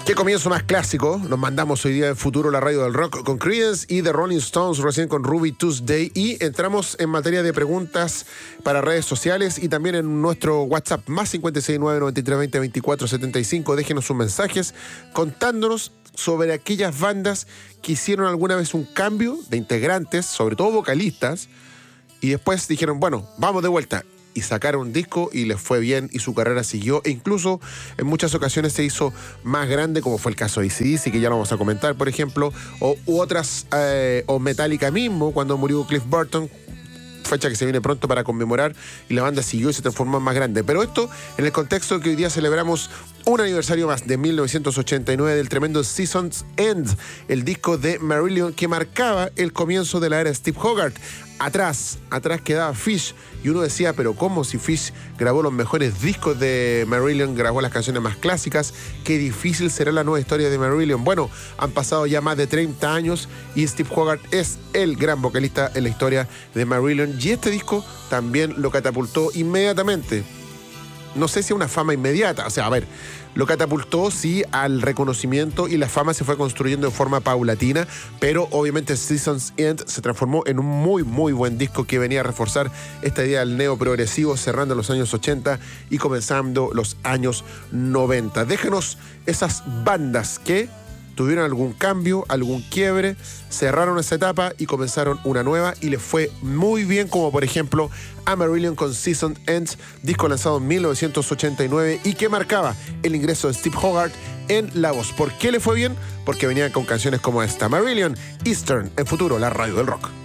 Qué comienzo más clásico. Nos mandamos hoy día en Futuro, la radio del rock, con Creedence y The Rolling Stones, recién con Ruby Tuesday. Y entramos en materia de preguntas para redes sociales y también en nuestro WhatsApp, más 569-9320-2475. Déjenos sus mensajes contándonos sobre aquellas bandas que hicieron alguna vez un cambio de integrantes, sobre todo vocalistas, y después dijeron, bueno, vamos de vuelta. Y sacaron un disco y les fue bien y su carrera siguió. E incluso en muchas ocasiones se hizo más grande, como fue el caso de AC/DC, que ya lo vamos a comentar, por ejemplo, u otras, o Metallica mismo, cuando murió Cliff Burton, fecha que se viene pronto para conmemorar, y la banda siguió y se transformó en más grande. Pero esto en el contexto que hoy día celebramos un aniversario más de 1989 del tremendo Season's End, el disco de Marillion que marcaba el comienzo de la era Steve Hogarth. Atrás quedaba Fish, y uno decía, pero ¿cómo si Fish grabó los mejores discos de Marillion, grabó las canciones más clásicas? Qué difícil será la nueva historia de Marillion. Bueno, han pasado ya más de 30 años y Steve Hogarth es el gran vocalista en la historia de Marillion, y este disco también lo catapultó inmediatamente. No sé si una fama inmediata, o sea, a ver, lo catapultó sí al reconocimiento y la fama se fue construyendo de forma paulatina, pero obviamente Season's End se transformó en un muy, muy buen disco que venía a reforzar esta idea del neoprogresivo, cerrando los años 80 y comenzando los años 90. Déjenos esas bandas que tuvieron algún cambio, algún quiebre, cerraron esa etapa y comenzaron una nueva y les fue muy bien, como por ejemplo a Marillion con Season's End, disco lanzado en 1989 y que marcaba el ingreso de Steve Hogarth en la voz. ¿Por qué le fue bien? Porque venían con canciones como esta. Marillion, Eastern, en Futuro, la radio del rock.